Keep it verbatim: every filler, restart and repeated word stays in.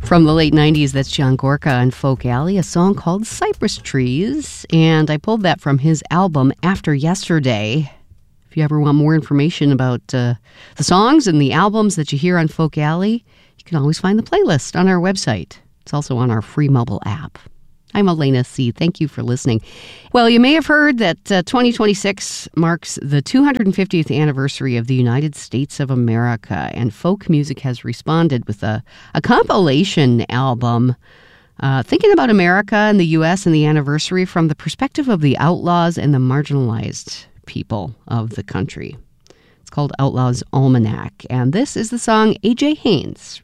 From the late nineties, that's John Gorka and Folk Alley, a song called Cypress Trees. And I pulled that from his album After Yesterday. If you ever want more information about uh, the songs and the albums that you hear on Folk Alley, you can always find the playlist on our website. It's also on our free mobile app. I'm Elena C. Thank you for listening. Well, you may have heard that uh, twenty twenty-six marks the two hundred fiftieth anniversary of the United States of America, and folk music has responded with a, a compilation album uh, thinking about America and the U S and the anniversary from the perspective of the outlaws and the marginalized people of the country. It's called Outlaws Almanac, and this is the song A J Haynes